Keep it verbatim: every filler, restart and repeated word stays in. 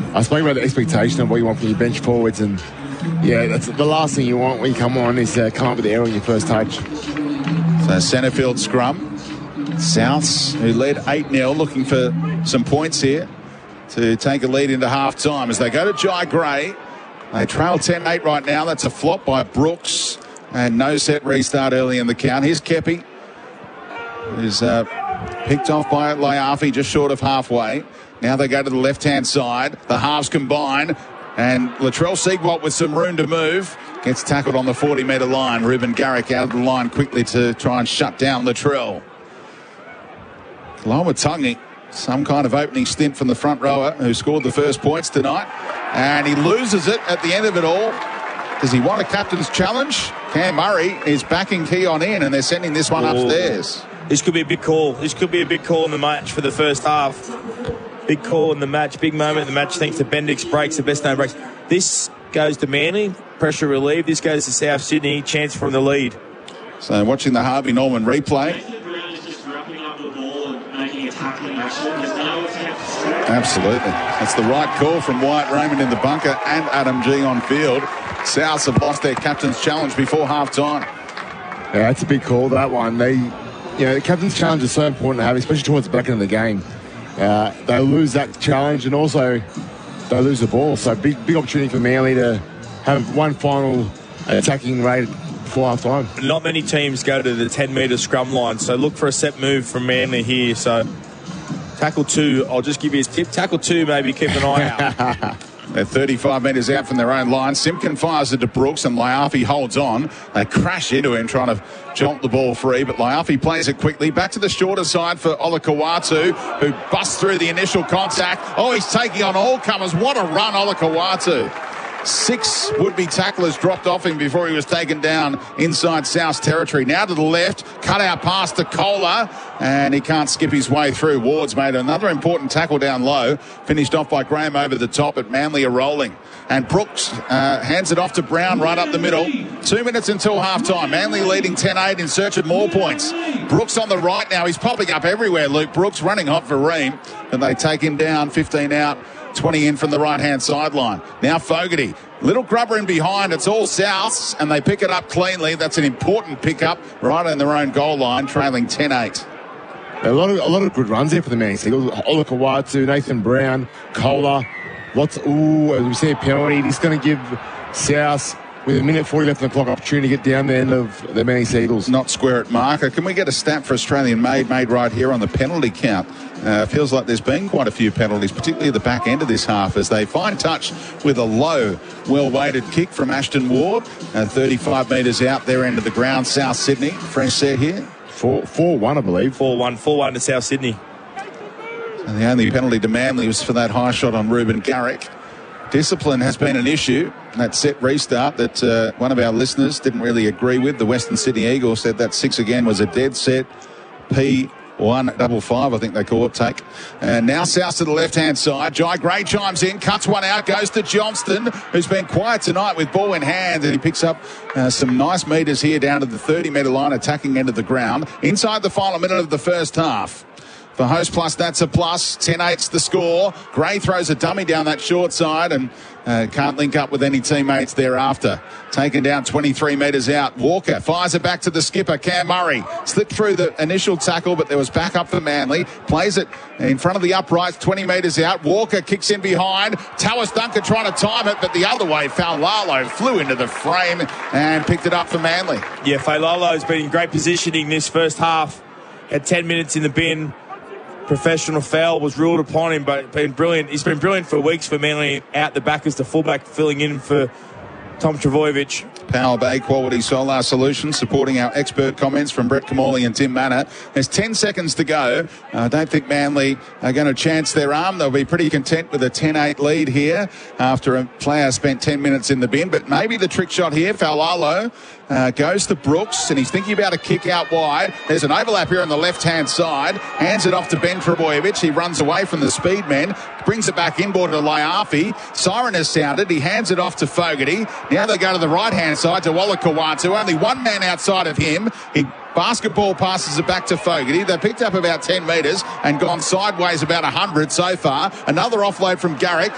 I spoke about the expectation of what you want from your bench forwards, and yeah, that's the last thing you want when you come on is uh, come up with the error on your first touch. So centre field scrum. Souths, who led eight nil, looking for some points here to take a lead into half-time as they go to Jai Gray. They trail ten eight right now. That's a flop by Brooks. And no set restart early in the count. Here's Kepi, who's uh, picked off by Laiafi just short of halfway. Now they go to the left-hand side. The halves combine. And Latrell Siegwalt with some room to move. Gets tackled on the forty-metre line. Ruben Garrick out of the line quickly to try and shut down Latrell. Koloamatangi, some kind of opening stint from the front rower who scored the first points tonight. And he loses it at the end of it all. Does he want a captain's challenge? Cam Murray is backing Keon in, and they're sending this one Ooh. upstairs. This could be a big call. This could be a big call in the match for the first half. Big call in the match. Big moment in the match thanks to Bendix breaks, the best known breaks. This goes to Manly. Pressure relieved. This goes to South Sydney. Chance from the lead. So watching the Harvey Norman replay. Absolutely. That's the right call from Wyatt Raymond in the bunker and Adam G on field. Souths have lost their captain's challenge before half-time. Yeah, that's a big call, that one. They, you know, the captain's challenge is so important to have, especially towards the back end of the game. Uh, they lose that challenge, and also they lose the ball. So big, big opportunity for Manly to have one final attacking raid before half-time. Not many teams go to the ten-metre scrum line, so look for a set move from Manly here. So tackle two, I'll just give you a tip. Tackle two, maybe keep an eye out. They're thirty-five metres out from their own line. Simpkin fires it to Brooks, and Laiafi holds on. They crash into him trying to jump the ball free, but Laiafi plays it quickly. Back to the shorter side for Olakau'atu, who busts through the initial contact. Oh, he's taking on all comers. What a run, Olakau'atu. Six would-be tacklers dropped off him before he was taken down inside South territory. Now to the left, cut out pass to Kohler, and he can't skip his way through. Ward's made another important tackle down low, finished off by Graham over the top, but Manly are rolling. And Brooks uh, hands it off to Brown right up the middle. Two minutes until half-time. Manly leading ten eight in search of more points. Brooks on the right now. He's popping up everywhere, Luke Brooks, running hot for Ream, and they take him down, fifteen out. twenty in from the right-hand sideline. Now Fogarty. Little grubber in behind. It's all Souths, and they pick it up cleanly. That's an important pickup right on their own goal line, trailing ten eight. A lot of a lot of good runs there for the Manly Seagulls. Olakau'atu, Nathan Brown, Kohler. Lots. Ooh, as we see a penalty. He's going to give South, with a minute forty left on the clock, opportunity to get down the end of the Manly Seagulls. Not square at marker. Can we get a stat for Australian made made right here on the penalty count? Uh, feels like there's been quite a few penalties, particularly at the back end of this half, as they find touch with a low, well-weighted kick from Ashton Ward. Uh, thirty-five metres out their end of the ground, South Sydney. Fresh set here. four one, I believe. four one. four one to South Sydney. And the only penalty to Manly was for that high shot on Ruben Garrick. Discipline has been an issue. That set restart that uh, one of our listeners didn't really agree with. The Western Sydney Eagles said that six again was a dead set. P one double five, I think they call it, take. And now South to the left-hand side. Jai Gray chimes in, cuts one out, goes to Johnston, who's been quiet tonight with ball in hand, and he picks up uh, some nice metres here down to the thirty-metre line, attacking end of the ground. Inside the final minute of the first half. For Host Plus, that's a plus. ten eight's the score. Gray throws a dummy down that short side and uh, can't link up with any teammates thereafter. Taken down twenty-three metres out. Walker fires it back to the skipper, Cam Murray. Slipped through the initial tackle, but there was backup for Manly. Plays it in front of the uprights, twenty metres out. Walker kicks in behind. Towers Duncan trying to time it, but the other way, Faulalo flew into the frame and picked it up for Manly. Yeah, Faulalo's been in great positioning this first half. Had ten minutes in the bin. Professional foul was ruled upon him, but been brilliant. He's been brilliant for weeks for Manly out the back as the fullback, filling in for Tom Travojevic. Power Bay Quality Solar Solutions, supporting our expert comments from Brett Camorley and Tim Manor. There's ten seconds to go. I uh, don't think Manly are going to chance their arm. They'll be pretty content with a ten eight lead here after a player spent ten minutes in the bin. But maybe the trick shot here, Faulalo, uh, goes to Brooks, and he's thinking about a kick out wide. There's an overlap here on the left-hand side. Hands it off to Ben Trebojevic. He runs away from the speed men, brings it back inboard to Laiafi. Siren has sounded. He hands it off to Fogarty. Now they go to the right-hand side to Olakau'atu. Only one man outside of him. He basketball passes it back to Fogarty. They picked up about ten metres and gone sideways about one hundred so far. Another offload from Garrick.